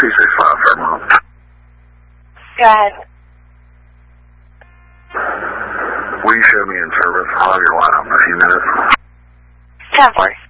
265 Fairmont. Go ahead. Will you show me in service? I'll have your line up in a few minutes. 10-4.